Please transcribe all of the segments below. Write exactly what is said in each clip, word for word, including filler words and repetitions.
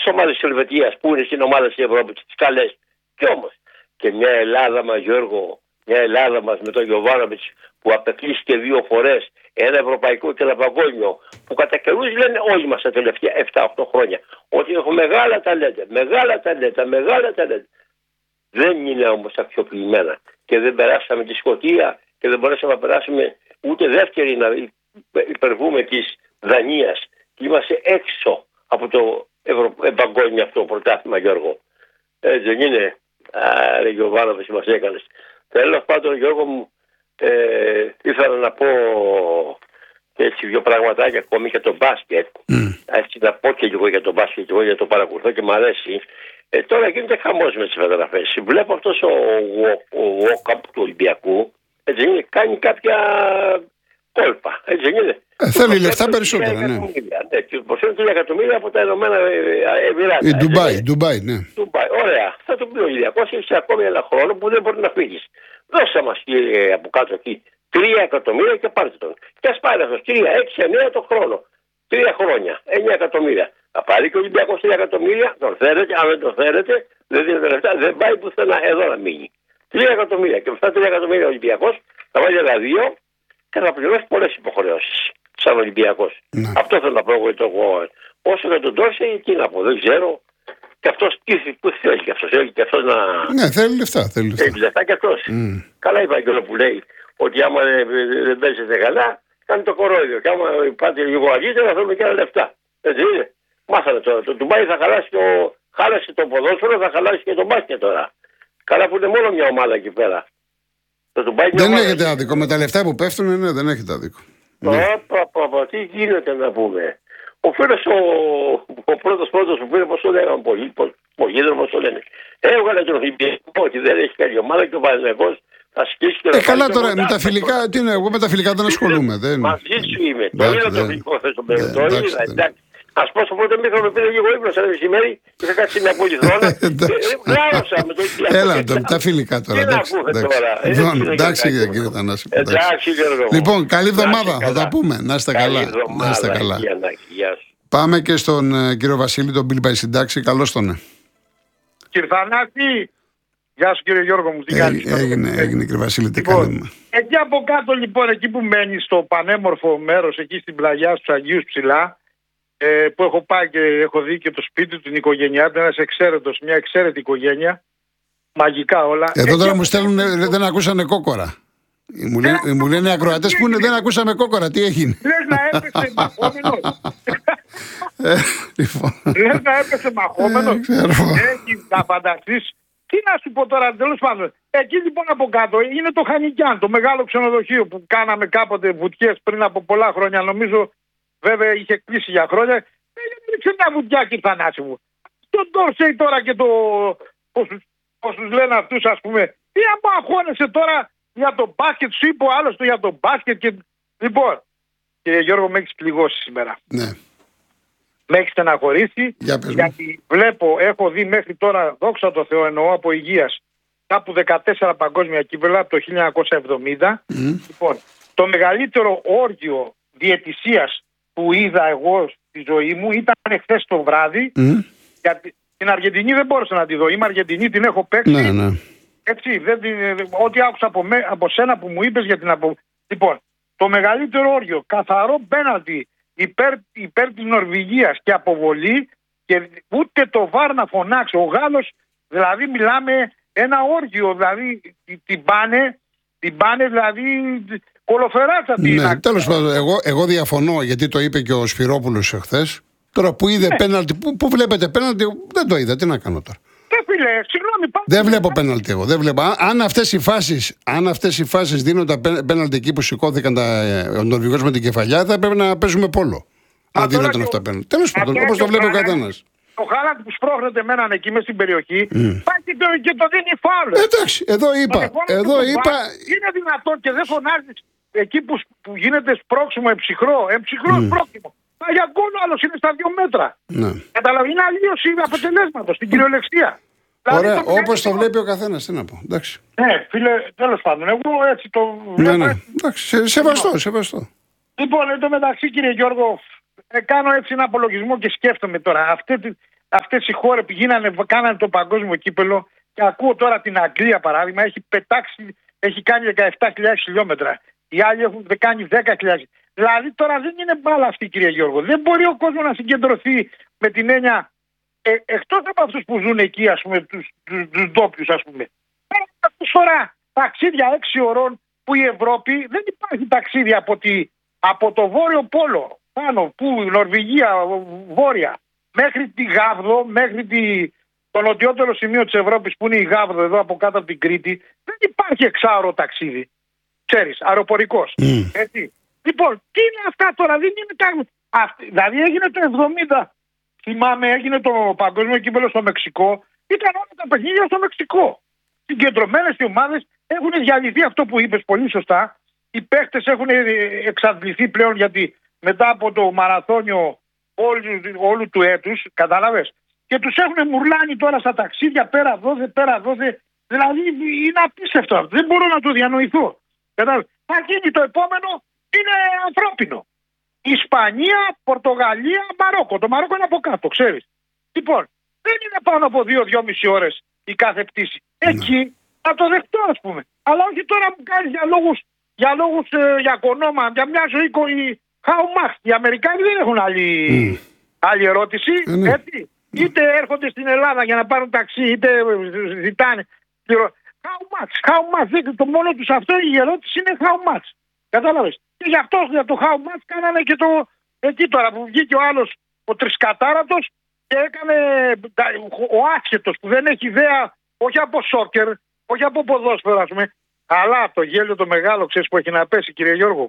τις ομάδες της Ελβετίας που είναι στην ομάδα της Ευρώπης, τις καλές. Κι όμως και μια Ελλάδα μας, Γιώργο, μια Ελλάδα μας με τον Γιοβάνοβιτς που απεκλείστηκε δύο φορές, ένα ευρωπαϊκό και ένα παγκόσμιο, που κατά καιρούς λένε όλοι μας τα τελευταία επτά οκτώ χρόνια ότι έχουμε μεγάλα ταλέντα, μεγάλα ταλέντα, μεγάλα ταλέντα. Δεν είναι όμως αξιοποιημένα και δεν περάσαμε τη Σκωτία και δεν μπορέσαμε να περάσουμε ούτε δεύτερη να υπερβούμε της Δανίας και είμαστε έξω από το Ευρω... παγκόσμιο αυτό πρωτάθλημα, Γιώργο. Ε, δεν είναι. Άρα, Γιωβάνοβιτς μας έκανες. Τέλος πάντων, Γιώργο μου, ε, ήθελα να πω έτσι δύο πραγματάκια ακόμη για το μπάσκετ. Mm. Έτσι να πω και λίγο για το μπάσκετ, εγώ για το παρακολουθώ και μου αρέσει. Ε, τώρα γίνεται χαμός με τις φωτογραφίες. Βλέπω αυτός ο walk-up του Ολυμπιακού, έτσι είναι, κάνει κάποια κόλπα, έτσι δεν είναι. Ε, θέλει λεφτά περισσότερα, ναι. Ναι, και προσφέρουν τρία εκατομμύρια από τα Ηνωμένα Εμιράτα. Η Ντουμπάι, Ντουμπάι, ναι. Ντουμπάι, ωραία. Θα του πει ο Ολυμπιακός, έχει ακόμη ένα χρόνο που δεν μπορεί να φύγεις. Δώσε μας κύριε από κάτω εκεί τρία εκατομμύρια και πάρτε τον. Και ας πάρει αυτός τρία, έξι, εννέα το χρόνο. Τρία χρόνια, εννέα εκατομμύρια. Θα πάρει και ο Ολυμπιακός τρία εκατομμύρια, τον θέλετε, αν δεν τον θέλετε, δεν δίνετε λεφτά, δεν πάει πουθενά εδώ να μείνει. Τρία εκατομμύρια. Και με αυτά τρία εκατομμύρια ο Ολυμπιακός θα βάλει ένα δύο και θα πληρώσει πολλές υποχρεώσεις. Σαν Ολυμπιακός. Ναι. Αυτό θέλω να πω εγώ. Όσο για τον Ντόρσεϊ, τι να πω, δεν ξέρω. Και αυτός τι θέλει και αυτός. Θέλει και αυτός να. Ναι, θέλει λεφτά. Θέλει λεφτά, θέλει λεφτά και αυτός. Mm. Καλά είπα και όλο που λέει ότι άμα δεν παίζετε καλά, κάνει το κορόιδιο. Και άμα πάτε λίγο αργότερα, θέλουμε και άλλα λεφτά. Έτσι είναι. Μάθανε τώρα. Το Ντουμπάι θα χαλάσει το, χάλασε το ποδόσφαιρο, θα χαλάσει και το μπάσκετ τώρα. Καλά που είναι μόνο μια ομάδα εκεί πέρα. Το δεν έχετε άδικο. Με τα λεφτά που πέφτουν, ναι, δεν έχετε άδικο. Ναι. Παπα, τι γίνεται να πούμε. Ο φίλος ο, ο πρώτος πρώτος που πήρε, πώς το λέγαμε, πολύ, πολύ, πώς το λένε. Έβγαλε τον Ολυμπιακό ότι δεν έχει καλή ομάδα και ο Παναθηναϊκός θα σκίσει και ε, καλά τώρα, με τα φιλικά, τι είναι, εγώ με τα φιλικά δεν ασχολούμαι. Δεν... Μαζί σου είμαι. Το είδα το φιλικό θες το παιδί. Το είδα, εντάξει. Ας πω στο πρώτο μήχρονο πήρε λίγο ύπνος ένα μεσημέρι και είχα κάτσει μια πολυθρόνα. Γράωσα με το ίδιο. Έλα, τα φιλικά τώρα. Εντάξει κύριε Θανάση. Εντάξει Γιώργο. Λοιπόν, καλή εβδομάδα. Θα τα πούμε. Να είστε καλά. Να είστε καλά. Πάμε και στον κύριο Βασίλη, τον Μπίλ Παϊσιντάξη. Καλώς τον. Κύριε Θανάση. Γεια σου κύριε Γιώργο μου. Τι κάνεις? Έγινε, έγινε κύριε Βασίλη. Τι κάνουμε. Εκεί από κάτω λοιπόν, εκεί που μένει στο πανέμορφο μέρος, εκεί στην πλαγιά στους Αγίους ψηλά, που έχω πάει και έχω δει και το σπίτι του, την οικογένειά του, ένας εξαίρετος, μια εξαίρετη οικογένεια, μαγικά όλα. Εδώ τώρα μου στέλνουν, δεν ακούσανε κόκορα. Μου λένε, ε, μου λένε ακροατές που είναι, δεν ακούσαμε κόκορα, τι έγινε. Λες να έπεσε μαχόμενος. Λες να έπεσε μαχόμενος. Έχει να φανταστείς. Τι να σου πω τώρα, τέλος πάντων. Εκεί λοιπόν από κάτω είναι το Χανικιάν, το μεγάλο ξενοδοχείο που κάναμε κάποτε βουτιές πριν από πολλά χρόνια, νομίζω. Βέβαια είχε κλείσει για χρόνια. Έριξε μια βουτιά και Θανάση μου. Τον Ντόρσεϊ τώρα και το. Πώς τους λένε αυτούς, ας πούμε. Τι απαγχώνεσαι τώρα για το μπάσκετ, σου είπε ο άλλος το για το μπάσκετ. Και... Λοιπόν, κύριε Γιώργο, με έχεις πληγώσει σήμερα. Ναι. Με έχεις στεναχωρήσει. Για γιατί βλέπω, έχω δει μέχρι τώρα, δόξα τω Θεώ, εννοώ από υγείας, κάπου δεκατέσσερα παγκόσμια κύπελλα από το χίλια εννιακόσια εβδομήντα. Mm. Λοιπόν, το μεγαλύτερο όργιο διαιτησίας που είδα εγώ στη ζωή μου ήταν χθες το βράδυ. Mm. Γιατί την Αργεντινή δεν μπόρεσα να τη δω. Είμαι Αργεντινή, την έχω παίξει. Ναι, ναι. Έτσι, δεν, ό,τι άκουσα από, με, από σένα που μου είπες για την απο... Λοιπόν, το μεγαλύτερο όριο, καθαρό πέναλτι υπέρ, υπέρ της Νορβηγίας και αποβολή και ούτε το βαρ να φωνάξει. Ο Γάλλος, δηλαδή μιλάμε ένα όργιο, δηλαδή την πάνε, την πάνε δηλαδή... Ναι, τέλος πάντων, εγώ, εγώ διαφωνώ γιατί το είπε και ο Σφυρόπουλος εχθές. Τώρα που είδε ναι. πέναλτι, που, που βλέπετε πέναλτι, δεν το είδα. Τι να κάνω τώρα. Δεν, φίλε, συγγνώμη, πάμε, δεν βλέπω πέναλτι εγώ. Δεν βλέπω. Αν αυτές οι φάσεις, αν αυτές οι φάσεις δίνονται πέναλτι εκεί που σηκώθηκαν τα, ο Νορβηγός με την κεφαλιά, θα πρέπει να παίζουμε πόλο. Αν δίνονταν αυτά πέναλτι. Τέλος πάντων, όπως το βλέπει ο καθένας. Ο Χάλαντ που σπρώχνεται εμέναν εκεί μες στην περιοχή, mm. πάει και το, και το δίνει φάουλ. Εντάξει, εδώ είπα. Εδώ είπα... Είναι δυνατόν και δεν φωνάζεις εκεί που, που γίνεται σπρώξιμο εμψυχρό, εμψυχρό mm. σπρώξιμο. Μα για γκολ άλλος είναι στα δύο μέτρα. Ναι. Καταλαβαίνω, είναι αλλίωση αποτελέσματος στην κυριολεξία. Ωραία, δηλαδή, όπως το βλέπει ο καθένας, τι να πω. Εντάξει. Ναι, φίλε, τέλος πάντων, εγώ έτσι το βλέπω. Ναι, ναι. Εντάξει, σε, σεβαστό, σεβαστό. Λοιπόν, εν τω μεταξύ, κύριε Γιώργο, ε, κάνω έτσι ένα απολογισμό και σκέφτομαι τώρα. Αυτή, αυτές οι χώρες που γίνανε, κάνανε το παγκόσμιο κύπελο, και ακούω τώρα την Αγγλία παράδειγμα, έχει πετάξει, έχει κάνει δεκαεπτά χιλιάδες χιλιόμετρα. Οι άλλοι έχουν κάνει δέκα χιλιάδες. Δηλαδή τώρα δεν είναι μπάλα αυτή, κύριε Γιώργο. Δεν μπορεί ο κόσμος να συγκεντρωθεί με την έννοια, ε, εκτός από αυτούς που ζουν εκεί, ας πούμε, τους, τους, τους ντόπιους, ας πούμε. Αυτή φορά ταξίδια έξι ωρών που η Ευρώπη δεν υπάρχει ταξίδια από, τη, από το βόρειο πόλο, πάνω, που Νορβηγία, βόρεια, μέχρι τη Γάβδο, μέχρι τη, το νοτιότερο σημείο της Ευρώπης που είναι η Γάβδο, εδώ από κάτω από την Κρήτη, δεν υπάρχει εξάωρο ταξίδι. Ξέρεις, αεροπορικός. Mm. Έτσι. Λοιπόν, τι είναι αυτά τώρα, δεν είναι τα... Αυτή, δηλαδή έγινε το εβδομήντα, θυμάμαι, έγινε το παγκόσμιο κύπελλο στο Μεξικό, ήταν όλα τα παιχνίδια στο Μεξικό. Συγκεντρωμένες οι ομάδες, έχουν διαλυθεί αυτό που είπες πολύ σωστά. Οι παίχτες έχουν εξαντληθεί πλέον, γιατί μετά από το μαραθώνιο όλου, όλου του έτους, κατάλαβες, και τους έχουν μουρλάνει τώρα στα ταξίδια, πέρα δώσε, πέρα δώσε. Δηλαδή είναι απίστευτο, δεν μπορώ να το διανοηθώ. Κατάλαβες. Θα γίνει το επόμενο, είναι ανθρώπινο. Ισπανία, Πορτογαλία, Μαρόκο. Το Μαρόκο είναι από κάτω, ξέρεις. Λοιπόν, δεν είναι πάνω από δύο με δυόμιση ώρες η κάθε πτήση. Εκεί θα το δεχτώ, ας πούμε. Αλλά όχι τώρα που κάνει για λόγους, για, λόγους, ε, για κονόμα, για μια ζωή η how much. Οι Αμερικάνοι δεν έχουν άλλη, mm. άλλη ερώτηση. Mm. Έτσι. Είτε έρχονται στην Ελλάδα για να πάρουν ταξί, είτε ζητάνε. How much, how much. Το μόνο τους αυτό η ερώτηση είναι how much. Κατάλαβες. Και γι' αυτό για το how much κάνανε και το εκεί τώρα που βγήκε ο άλλος, ο τρισκατάρατος, και έκανε ο άσχετος που δεν έχει ιδέα, όχι από σόκερ, όχι από ποδόσφαιρο, ας πούμε, αλλά το γέλιο το μεγάλο, ξέρεις που έχει να πέσει, κύριε Γιώργο,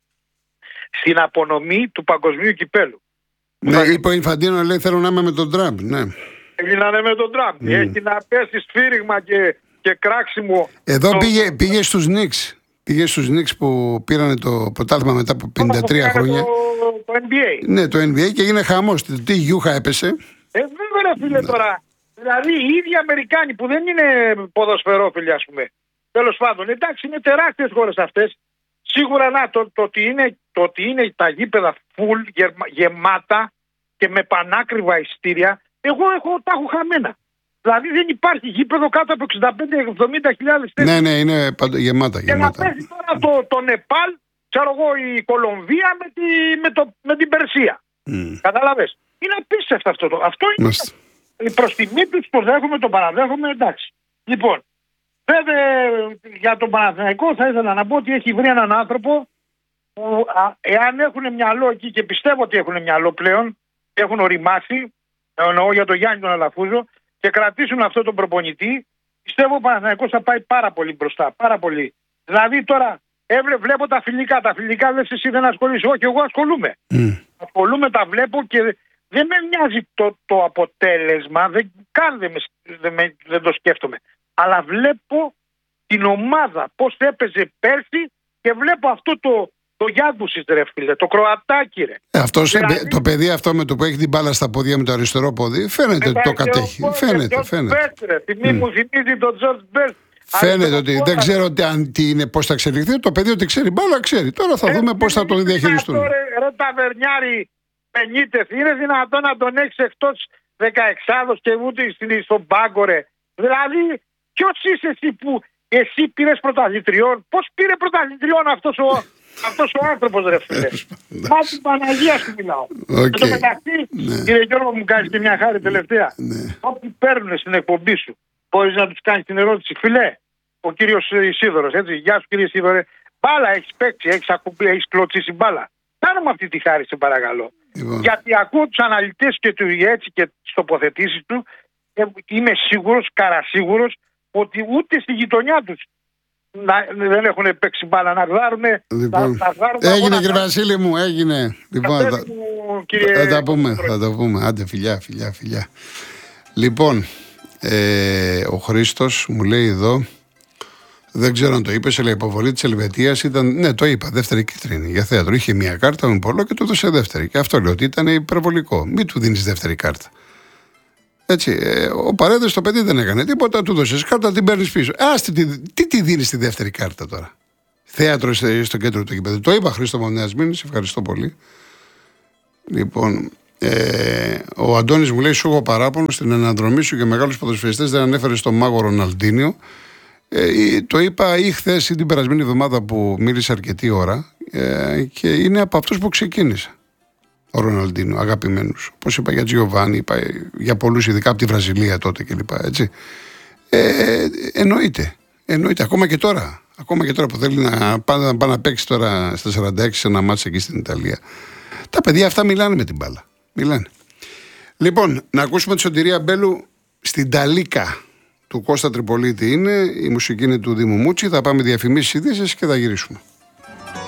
στην απονομή του παγκοσμίου κυπέλου. Ναι, θα... είπε ο Ινφαντίνο, λέει θέλω να είμαι με τον Τραμπ, ναι. Έγινανε με τον Τραμπ. Mm. Έχει να πέσει σφύριγμα και, και κράξιμο. Εδώ το... πήγε, πήγε στους Νίξ. Πήγε στους Νίξ που πήρανε το πρωτάθλημα μετά από πενήντα τρία χρόνια. Το, το N B A. Ναι, το N B A, και έγινε χαμός. Τι γιούχα έπεσε. Ε, βέβαια, φίλε, τώρα. Δηλαδή οι ίδιοι Αμερικάνοι που δεν είναι ποδοσφαιρόφιλοι, ας πούμε. Τέλος πάντων, εντάξει, είναι τεράστιες χώρες αυτές. Σίγουρα να, το, το, ότι είναι, το ότι είναι τα γήπεδα full, γεμάτα και με πανάκριβα εισιτήρια, εγώ έχω, τα έχω χαμένα. Δηλαδή δεν υπάρχει γήπεδο κάτω από εξήντα πέντε με εβδομήντα χιλιάδες θέσεις. Ναι, ναι, είναι παντο, γεμάτα, και γεμάτα. να πέσει τώρα το, το Νεπάλ, ξέρω εγώ, η Κολομβία με, τη, με, το, με την Περσία. Mm. Καταλαβες. Είναι απίστευτο αυτό. Το. Αυτό είναι η προς τιμή τους, το δέχομαι, το παραδέχομαι, εντάξει. Λοιπόν, βέβαια για τον Παναθηναϊκό θα ήθελα να πω ότι έχει βρει έναν άνθρωπο που α, εάν έχουν μυαλό εκεί, και πιστεύω ότι έχουν μυαλό πλέον, έχουν οριμάσει, εννοώ για τον Γιάννη τον Αλαφούζο, και κρατήσουν αυτό τον προπονητή, πιστεύω ο Παναθηναϊκός θα πάει πάρα πολύ μπροστά. Πάρα πολύ. Δηλαδή τώρα έβλε, βλέπω τα φιλικά. Τα φιλικά λες εσύ δεν ασχολείσαι. Όχι, εγώ ασχολούμαι. Mm. Ασχολούμαι, τα βλέπω και δεν με νοιάζει το, το αποτέλεσμα. Δεν, καν δεν, με, δεν, με, δεν το σκέφτομαι. Αλλά βλέπω την ομάδα πώς έπαιζε πέρσι και βλέπω αυτό το. Το Γιάνκουσης, ρε φίλε, το Κροατάκι, ρε. Ε, αυτός, δηλαδή, το παιδί αυτό με το που έχει την μπάλα στα πόδια με το αριστερό πόδι, φαίνεται ότι το κατέχει. Ο, φαίνεται, ο φαίνεται. Θυμή mm. μου θυμίζει τον Τζορτζ Μπέστ. Φαίνεται ότι δεν ξέρω τι, αν, τι είναι, πώς θα εξελιχθεί. Το παιδί ότι ξέρει μπάλα, ξέρει. Τώρα θα ε, δούμε πώς θα το διαχειριστούν. Ρε, ρε ταβερνιάρη πενήντε, είναι δυνατόν να τον έχεις εκτός δεκαεξάδος και ούτε στον πάγκο, ρε. Δηλαδή, ποιος είσαι εσύ που εσύ πήρες πρωταθλητριών, πώς πήρε πρωταθλητριών αυτός ο. Αυτός ο άνθρωπος, ρε φίλε. Μα την Παναγία σου μιλάω. Okay. Εν τω μεταξύ, ναι. Κύριε Γιώργο, μου κάνεις και μια χάρη τελευταία. Ναι. Όποιοι παίρνουν στην εκπομπή σου, μπορείς να τους κάνεις την ερώτηση. Φιλέ, ο κύριος Ισίδωρος, έτσι. Γεια σου κύριε Ισίδωρε. Μπάλα έχεις παίξει, έχεις ακουμπεί, έχεις κλωτσίσει μπάλα. Κάνε μου αυτή τη χάρη, σε παρακαλώ. Λοιπόν. Γιατί ακούω τους αναλυτές και του έτσι και τις τοποθετήσεις του, ε, είμαι σίγουρος, καρασίγουρος, ότι ούτε στη γειτονιά τους να, δεν έχουν παίξει μπάλα να γδάρουνε. Λοιπόν, να, να έγινε κύριε Βασίλη μου, έγινε. Λοιπόν, θα, μου, κύριε... θα τα πούμε, θα τα πούμε. Άντε φιλιά, φιλιά, φιλιά. Λοιπόν, ε, ο Χρήστος μου λέει εδώ, δεν ξέρω αν το είπες, αλλά η υποβολή της Ελβετίας ήταν, ναι το είπα, δεύτερη κίτρινη για θέατρο. Είχε μία κάρτα με πολλό και του έδωσε δεύτερη. Και αυτό λέω ότι ήταν υπερβολικό. Μην του δίνεις δεύτερη κάρτα. Έτσι, ε, ο Παρέδες το παιδί δεν έκανε τίποτα, του δώσεις κάρτα, την παίρνεις πίσω. Άστι, τι, τι τη δίνεις τη δεύτερη κάρτα τώρα. Θέατρο στο κέντρο του γηπέδου. Το είπα, Χρήστο μου, Νέας Μήνης, ευχαριστώ πολύ. Λοιπόν, Ε, ο Αντώνης μου λέει: σου έχω παράπονο στην αναδρομή σου και μεγάλους ποδοσφαιριστές δεν ανέφερε στον μάγο Ροναλντίνιο. Ε, το είπα ή χθες ή την περασμένη εβδομάδα που μίλησα αρκετή ώρα ε, και είναι από αυτούς που ξεκίνησα. Ο Ροναλντίνιο, αγαπημένους. Όπως είπα για Τζιοβάνι, είπα για πολλούς, ειδικά από τη Βραζιλία τότε κλπ. Έτσι. Ε, εννοείται. Εννοείται. Ακόμα και τώρα. Ακόμα και τώρα που θέλει να πάει να, να παίξει τώρα στα σαράντα έξι σε ένα μάτς εκεί στην Ιταλία. Τα παιδιά αυτά μιλάνε με την μπάλα. Μιλάνε. Λοιπόν, να ακούσουμε τη Σωτηρία Μπέλου στην Ταλίκα του Κώστα Τριπολίτη είναι. Η μουσική είναι του Δήμου Μούτσι. Θα πάμε διαφημίσεις, ειδήσεις και θα γυρίσουμε.